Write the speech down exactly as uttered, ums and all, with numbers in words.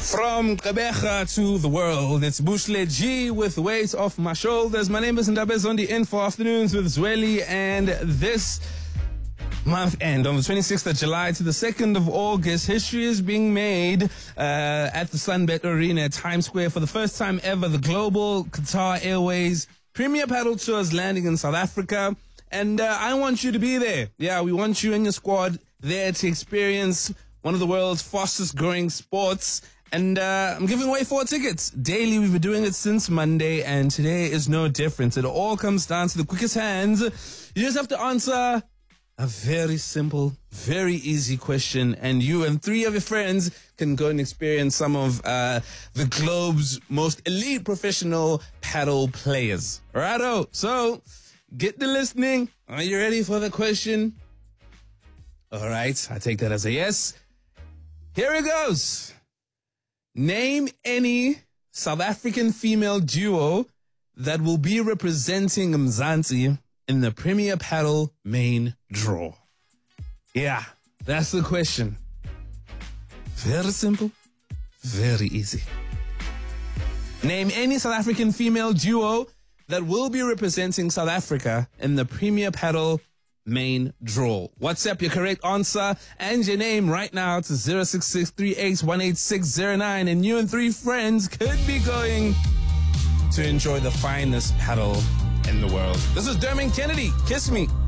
From Gqeberha to the world, it's Bushle G with Weight Off My Shoulders. My name is Ndaba Zondi in for Afternoons with Zweli, and this month end, on the twenty-sixth of July to the second of August, history is being made uh, at the Sunbet Arena at Times Square. For the first time ever, the global Qatar Airways Premier Paddle Tour is landing in South Africa, and uh, I want you to be there. Yeah, we want you and your squad there to experience one of the world's fastest growing sports. And uh, I'm giving away four tickets daily. We've been doing it since Monday, and today is no different. It all comes down to the quickest hands. You just have to answer a very simple, very easy question, and you and three of your friends can go and experience some of uh, the globe's most elite professional paddle players. Righto, so get the listening. Are you ready for the question? All right, I take that as a yes. Here it goes. Name any South African female duo that will be representing Mzansi in the Premier Paddle main draw. Yeah, that's the question. Very simple, very easy. Name any South African female duo that will be representing South Africa in the Premier Paddle main draw. WhatsApp your correct answer and your name right now to zero six six three eight one eight six zero nine, and you and three friends could be going to enjoy the finest paddle in the world. This is Dermot Kennedy. Kiss me.